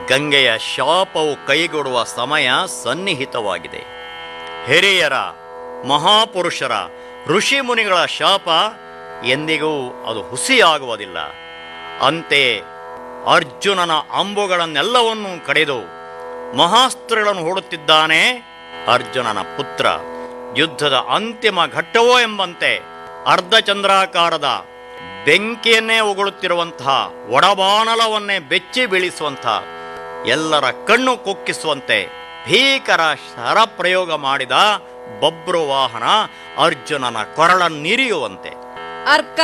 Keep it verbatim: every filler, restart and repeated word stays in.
ಗಂಗೆಯ ಶಾಪವು ಕೈಗೊಡುವ ಸಮಯ ಸನ್ನಿಹಿತವಾಗಿದೆ. ಹಿರಿಯರ, ಮಹಾಪುರುಷರ, ಋಷಿ ಮುನಿಗಳ ಶಾಪ ಎಂದಿಗೂ ಅದು ಹುಸಿಯಾಗುವುದಿಲ್ಲ. ಅಂತೆ ಅರ್ಜುನನ ಅಂಬುಗಳನ್ನೆಲ್ಲವನ್ನೂ ಕಡಿದು ಮಹಾಸ್ತ್ರಗಳನ್ನು ಹೂಡುತ್ತಿದ್ದಾನೆ ಅರ್ಜುನನ ಪುತ್ರ. ಯುದ್ಧದ ಅಂತಿಮ ಘಟ್ಟವೋ ಎಂಬಂತೆ ಅರ್ಧಚಂದ್ರಾಕಾರದ ಬೆಂಕಿಯನ್ನೇ ಉಗುಳುತ್ತಿರುವಂತಹ ಒಡಬಾನಲವನ್ನೇ ಬೆಚ್ಚಿ ಬೀಳಿಸುವಂತಹ, ಎಲ್ಲರ ಕಣ್ಣು ಕುಕ್ಕಿಸುವಂತೆ ಭೀಕರ ಶರಪ್ರಯೋಗ ಮಾಡಿದ ಬಬ್ರುವಾಹನ ಅರ್ಜುನನ ಕೊರಳನ್ನಿರಿಯುವಂತೆ. ಅರ್ಕ